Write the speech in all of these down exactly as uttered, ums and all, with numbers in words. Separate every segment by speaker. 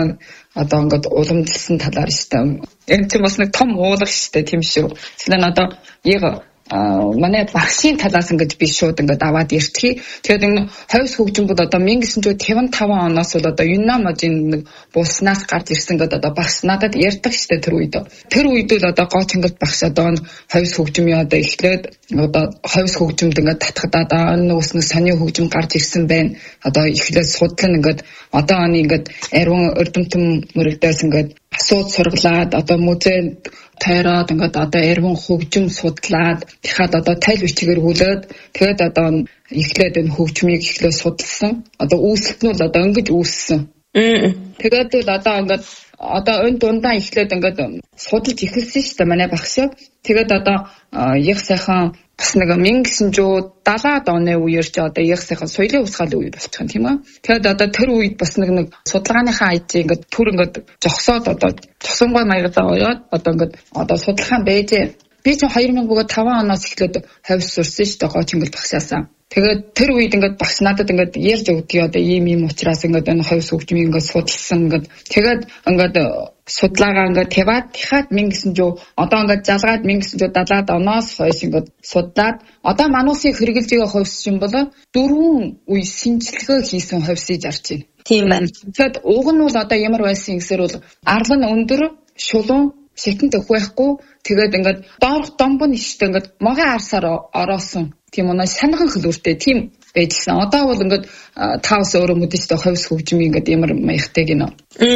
Speaker 1: одоо одоо ингээд уламжилсан талаар шүү дээ. Энэ ч бас нэг том уулга шүү дээ тийм шүү. Тэгэхээр одоо яг манай багшийн талаас ингэж би шууд ингээд аваад иртгэе. Тэгээд энэ хойс хөгжимбүүд одоо 천구 백오십오 оноос бол одоо Юннаможийн нэг булснаас гарч ирсэн гэдэг одоо багш надад ярьдаг штэ тэр үед. Тэр үед л одоо гооч ингээд багш одоо хойс хөгжимийн одоо эхлээд одоо хойс хөгжимд ингээд татгадаад энэ үснэ сони хөгжим гарч ирсэн байна. Одоо эхлээд судлан ингээд одоо оны ингээд ариун өрдөмтөн мөрөгдөөс ингээд асууд сургалаад одоо музейд тайраад ингээд одоо ариун хөгжим судлаад дахиад одоо тайл бичгээр хүлээд тэгээд одоо эхлээд энэ хөгжмийг эхлээд судалсан. Одоо үүсэлт нь бол одоо ингэж үүссэн. Тэгээд л одоо ингээд одоо энэ дундаа эхлээд ингээд судалж эхэлсэн шүү дээ манай багш. Тэгээд одоо яг сайхан бас нэг 천구 백칠십 оны үеэр ч одоо яг сайхан соёлын усгаалын үе болчих юм тийм үү. Тэгээд одоо тэр үед бас нэг нэг судалгааныхаа айж ингээд түр ингээд зогсоод одоо зогсонгой маягдаа ороод одоо ингээд одоо судалгаа байж би ч две тысячи пять оноос эхлээд хавьс сурсан шүү дээ гооч ингээд багшаасаа. Тэгээд тэр үед ингээд багш надад ингээд ярьж өгдгий одоо ийм ийм учраас ингээд энэ хавьс хөгжмийг ингээд судалсан ингээд тэгээд ингээд судалгаагаа ингээд тавиад дахиад 천구 одоо ингээд жалгаад 천구 седьмдесят оноос хойш ингээд судлаад одоо мануусын хэрэгжилж байгаа ховс юм бол дөрвөн үе шинжилгээ хийсэн ховсыг зарж байна.
Speaker 2: Тийм байна.
Speaker 1: Тэгэхээр уг нь бол одоо ямар байсан гэсээр бол арлан өндөр, шулуун, шатан төх байхгүй тэгээд ингээд доорх домбон иштэй ингээд могын арсаар ороосон тийм үнэ санаган хөлөөртэй тийм байжсан. Одоо бол ингээд таавс өөрөө мэдээчтэй ховс хөгжмийн ингээд ямар маягтай гинэ.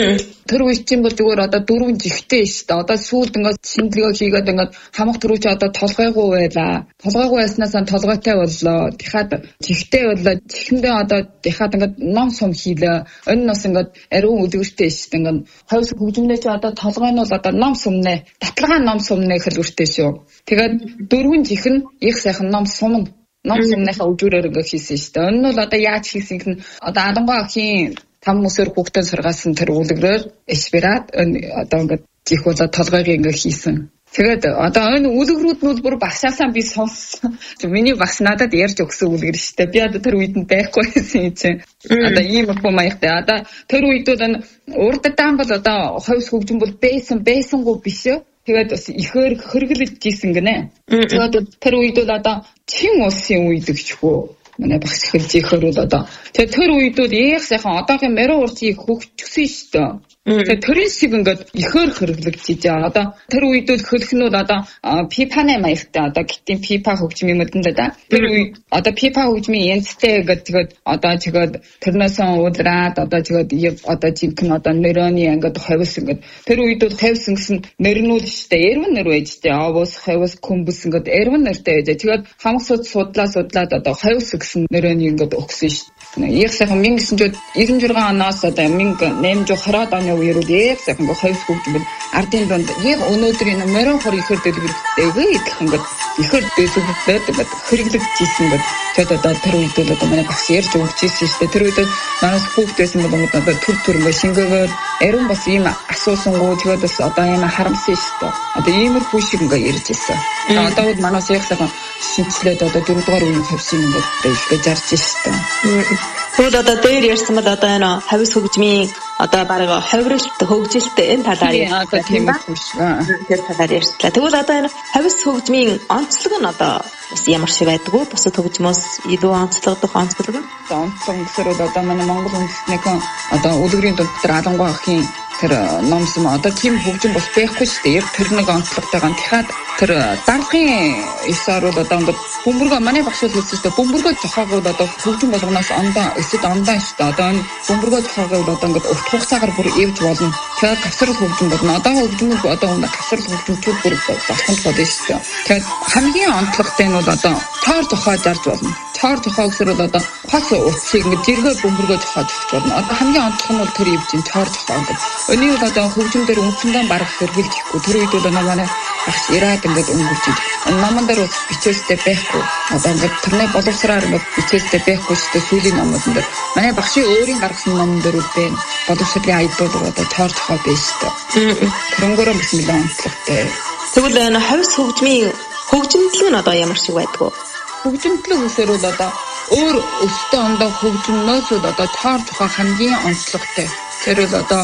Speaker 1: Тэр үед чинь бол зүгээр одоо дөрвөн жигтэй шүү дээ. Одоо сүүлд ингээд шинжилгээ хийгээд ингээд хамаг төрүүч одоо толгойгоо байлаа. Толгойгоо байснаас толгойтой боллоо. Дахиад жигтэй боллоо. Чихэндээ одоо дахиад ингээд ном сум хийлээ. Энэ нь бас ингээд ариун үлгэртэй шүү дээ. Ингээд ховс хөгжмнээ чи одоо толгой нь бол одоо ном сумнэ, татлагаа ном сумнэ хэлбэртэй шүү. Тэгээд дөрвөн жих нь их сайхан ном сум ном сумныхаа үжүүрээр ингээ хийсэн шүү дээ. Энэ нь бол одоо яаж хийсэн гэх нь одоо Адангой охин там мөсөр хүүхдээ сургаасан тэр үлгэрээр эшбираад одоо ингээ жих болоо толгойг ингээ хийсэн. Тэгээд одоо энэ үлгэрүүд нь бүр багшаасаа би сонссон. Миний багш надад ярьж өгсөн үлгэр шүү дээ. Би одоо тэр үед нь байхгүй байсан юм чинь. Одоо ийм их маягтай. Одоо тэр үед бол энэ урддаан бол одоо ховс хөгжим бол байсан байсангүй биш ээ. Тэгээд бас ихээр хөргөлж гисэн гинэ. Тэгээд тэр үед бол одоо чин улсын үед гэчхүү. Манай багш хэлж ихээр бол одоо тэгээд тэр үед бол яг сайхан одоогийн морин урчийг хөгжсөн шүү дээ. Тэгээд тэрэн шиг ингээд ихээр хөргөлж ийжээ. Одоо тэр үед бол хөлхнүүд одоо пипаны маягтай одоо гитийн пипа хөгжим юм даа да. Тэр үед одоо пипа хөгжмийн янзтай гэдэг тэгээд одоо чигээд тэрнээс уудраад одоо чигээд одоо жинхэнэ одоо нейроны ингээд хавьс ингээд тэр үед бол хавьс гэсэн нэрнүүд шүү дээ. Эрвэн нэр байж тээ. Овос хавьс көмбөс ингээд эрвэн нэртэй байж. Тэгээд хамгсууд судлаа судлаад одоо хавьс гэсэн нэрөний ингээд өгсөн шүү. Яг сайхан 천구 девяносто шесть оноос одоо найман хойд оны үеэр үл яг сайхан хойс хөгжмөд ардын донд яг өнөөдрийн морин хор ихэр дэлгэрэлтэйгээ идэх ингээд ихэр дэвсэлтэй ингээд хэрэглэгдэж ирсэн ингээд тэгээд одоо тэр үед бол одоо манай багш ярьж өгч ирсэн шүү дээ. Тэр үед манайс хүүхдээсэн бол одоо төр төр ингээд шингээгээд ариун бас ийм асуусангуу тэгээд бас одоо ийм харамсан шүү дээ. Одоо иймэрхүү шиг ингээд ярьж ирсэн. Одоо бол манайс яг сайхан шинчлээд одоо дөрөвдүгээр үеийн хавьсын ингээд ихтэй жарж шүү дээ.
Speaker 2: Тэгвэл одоо дээр ярьсан бол одоо энэ хавьс хөгжмийн одоо бараг ховролт хөгжилт энэ талаар
Speaker 1: одоо тийм биш.
Speaker 2: Тэр талаар ярьчлаа. Тэгвэл одоо энэ хавьс хөгжмийн онцлог нь одоо ямар шиг байдаг вэ? Бусад хөгжмөөс илүү онцлогдох онцлог нь?
Speaker 1: Онцлог гэхээр одоо манай Монгол үндэстнийхэн одоо үлгэрийн дунд тэр Адангой охин тэр номсом одоо тийм хөгжим бас байхгүй шүү дээ. Яг тэр нэг онцлогтойгоо дахиад тэр даргын ёсоор бол одоо ингээд бөмбөргөө манай багш хэлсэн шүү дээ. Бөмбөргөө зохиогоод одоо хөгжим болгоноос ондоо эсвэл ондоо шүү дээ. Одоо энэ бөмбөргөө зохиогоод одоо ингээд урт хугацаагаар бүр эвж болно. Тэгэхээр тасрал хөгжим болно. Одоо хөгжмөд одоо тасрал хөгжимчүүд бүр болоход болно шүү дээ. Тэгэхээр хамгийн онцлогтой нь бол одоо цоор зохиож зарж болно. Цоор зохио гэсэр бол одоо хос утсыг ингээд жиргээ бөмбөргөө зохиож өгч болно. Одоо хамгийн онцлог нь бол тэр эвжин цоор зохио гэдэг. Өний бол одоо хөгжим дээр үндсэндээ барах хэрэгжилж ихгүй. Тэр үед бол манай багш ираад ингээд өнгөрч иж. Номон дээр ус бичээлтэй байхгүй. Одоо ингээд тэрний боловсраар ингээд бичээлтэй байхгүй шүү дээ сүүлийн номон дээр. Манай багшийн өөрийн гаргасан номон дээр үгүй. Боловсролын айдууд одоо цоор зохио байж шүү дээ. Тэрнгөөрөө бас нэлээд онцлогтой.
Speaker 2: Тэгвэл энэ хавьс хөгжмийн хөгжимтлэг нь одоо ямар шиг байдаг вэ?
Speaker 1: Хөгжимтлэг гэсээр бол одоо өөр өстэй ондоо хөгжмнөөс одоо цоор зохио хамгийн онцлогтой. Тэр бол одоо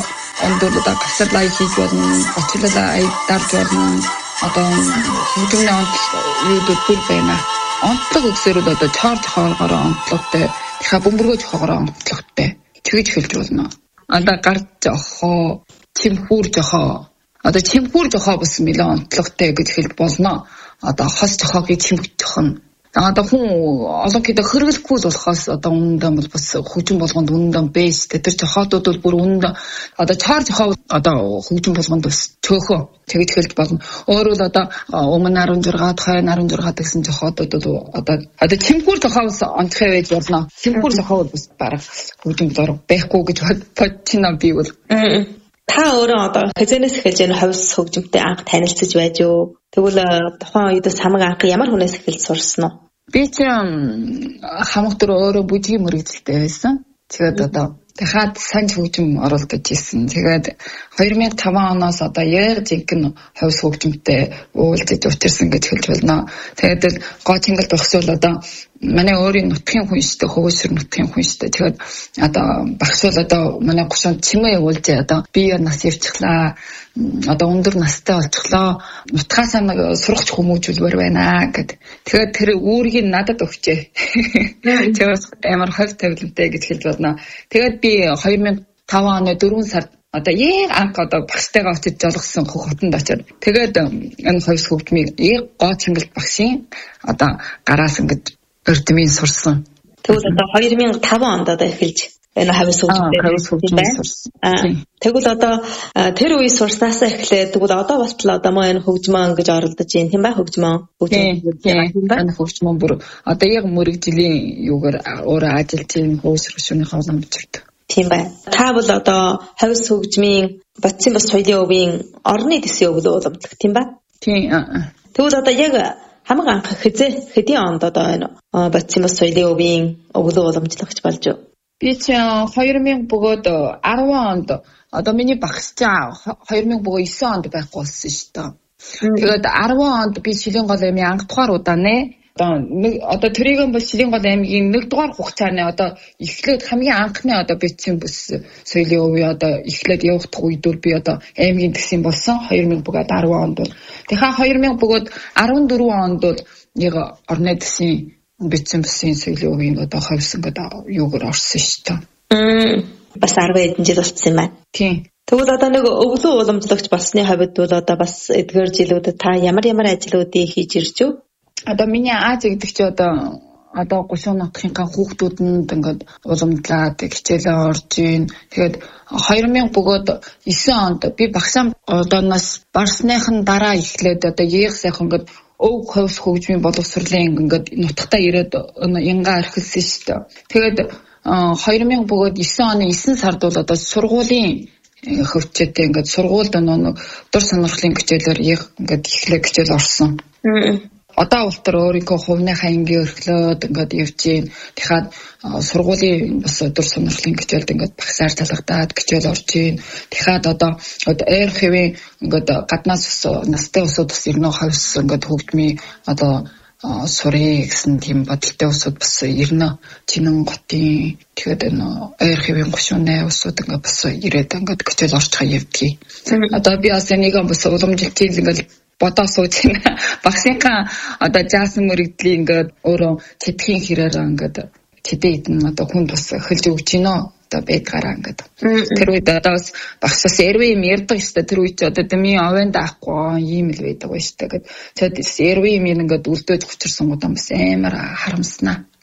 Speaker 1: өндөр одоо гасарлаа хийж болно, гочлолаа дарж болно. Одоо хөгжмийн онцлогуд бүр байна. Онцлог өгсөрөд одоо чарж хоолгоор онцлогтой, дахиад бөмбөргөө жохоор онцлогтой. Тэгж хэлж болно. Одоо гард жохоо, чимхүүр жохоо. Одоо чимхүүр жохоо бас нэлээд онцлогтой гэж хэлж болно. Одоо хос жохоогийн чимх жохно. Одоо хүн олон гэдэг хэрэглэхгүй л болохоос одоо үнэндээ бол бас хөгжим болгонд үнэндээ бэс тэр жохоодууд бол бүр үнэндээ одоо чар жохоо одоо хөгжим болгонд бас төөхөө тэгж хэлж болно. Өөрөөр одоо өмнө арван зургаад хойно арван зургаад гэсэн жохоодууд одоо одоо чимхүүр жохоо бас онцгой байж болно. Чимхүүр жохоо бас бараг хөгжим зураг байхгүй гэж бодчихно би бол.
Speaker 2: Та өөрөө одоо хязгаарнаас эхэлж энэ ховс хөгжимтэй анх танилцж байж юу? Тэгвэл тухайн үед хамаг анх ямар хүнээс эхэлж сурсан уу?
Speaker 1: Би ч хамаг дөрөв өөрөө бүжгийн мөрөгдөлтэй байсан. Тэгээд одоо дахиад санж хөгжим оруулж ирсэн. Тэгээд хоёр мянган таван оноос одоо яг жинхэнэ ховс хөгжимтэй уулзаж учирсан гэж хэлж байна. Тэгээд гоо Чингэл багш бол одоо манай өөрийн нутгийн хүн шүү дээ, хөвөсөр нутгийн хүн шүү дээ. Тэгээд одоо багш бол одоо манай гушуунд чимээ уулж одоо би нас явчихлаа. Одоо өндөр настай болчихлоо. Нутгаас нэг сурагч хүмүүжүүлбэр байна гэд. Тэгээд тэр үүргийг надад өгчээ. Тэгээд амар хов тавилантай гэж хэлж байна. Тэгээд би хоёр мянган таван оны дөрвөн сард одоо яг анх одоо багштайгаа очиж жолгосон хотод очиод тэгээд энэ ховс хөгжмийг яг гоо Чингэл багшийн одоо гараас ингэж өрдмийн сурсан.
Speaker 2: Тэгвэл одоо хоёр мянган таван онд одоо эхэлж энэ хавс хөгжмөд сурсан. Тэгвэл одоо тэр үе сурснаас эхлээд тэгвэл одоо болтол одоо маа энэ хөгжмөн гэж оролдож байна тийм ба хөгжмөн
Speaker 1: хөгжмөн хөгжмөн бүр одоо яг мөрөгжлийн юугаар өөрөө ажиллаж байгаа хөөс рүүшүүнийхээ уламжлалт.
Speaker 2: Тийм бай. Та бол одоо хавс хөгжмийн Батцын бас соёлын өвийн орны төсвийн өвлөө уламжлах тийм ба?
Speaker 1: Тийм.
Speaker 2: Тэгвэл одоо яг хамаг анх хэзээ хэдийн онд одоо энэ Батцын бас соёлын өвийн өвлөө уламжлагч болж юу?
Speaker 1: Би ч хоёр мянган бөгөөд арван онд одоо миний багш чаа хоёр мянган бөгөөд девять онд байхгүй болсон шүү дээ. Тэгээд арван онд би Шилэн гол аймгийн анх дугаар удаа нэ одоо нэг одоо Төрийгөн бол Шилэн гол аймгийн нэг дугаар хугацааны одоо эхлээд хамгийн анхны одоо Батцын бас соёлын өвийн одоо эхлээд явагдах үед би одоо аймгийн төсвийн болсон хоёр мянган бөгөөд арван онд бол тэгэхээр хоёр мянган бөгөөд арван дөрвөн онд бол яг орны төсвийн Батцын басын соёлын өвийн одоо хавс ингээд юугаар орсон шүү дээ.
Speaker 2: Бас арван хэдэн жил болсон юм байна.
Speaker 1: Тийм.
Speaker 2: Тэгвэл одоо нэг өвлөө уламжлагч болсны хувьд бол одоо бас эдгээр жилүүдэд та ямар ямар ажлуудыг хийж ирж юу?
Speaker 1: Одоо миний Аз гэдэг чи одоо одоо гушуун нутгийнхаа хүүхдүүдэнд ингээд уламжлаад хичээлээ орж ийн. Тэгээд хоёр мянган бөгөөд девять онд би багшаа одооноос барсныхан дараа эхлээд одоо яг сайхан ингээд өв ховс хөгжмийн боловсролын ингээд нутгатаа ирээд янгаа орхилсан шүү дээ. Тэгээд хоёр мянган бөгөөд девять оны девять сард бол одоо сургуулийн хөвчөдөө ингээд сургуульд нэг дур сонирхлын хичээлээр яг ингээд эхлэх хичээл орсон. Одоо ултар өөрийнхөө хувийнхаа ангийн өрхлөөд ингээд явж гин. Тэгэхээр сургуулийн бас дур сонирхлын хичээлд ингээд багсаар талгадаад хичээл орж гин. Тэгэхээр одоо ойр хэвийн ингээд гаднаас настай усуд бас ирнэ хавс ингээд хөгжмийн одоо сурыг гэсэн тийм бодолтой усуд бас ирнэ. Чинэн готын тэгээд энэ ойр хэвийн гушууны усуд ингээд бас ирээд ингээд хичээл орж байгаа явдгийг. Одоо би бас энийг бас уламжилж ингээд бодоо сууж байна. Багшийнхаа одоо жаасан мөрөгдлийн ингээд өөрөө тэтгэхийн хэрээр ингээд тэдэ идэн одоо хүнд бас эхэлж өгч гинөө. Одоо байдгаараа ингээд. Тэр үед одоо бас багшаас эрвэ юм ярьдаг шүү дээ. Тэр үед ч одоо дэмий овен даахгүй ийм л байдаг ба шүү дээ. Тэгээд тэд эрвэ юм ингээд үлдээж учирсан удаа бас амар харамснаа.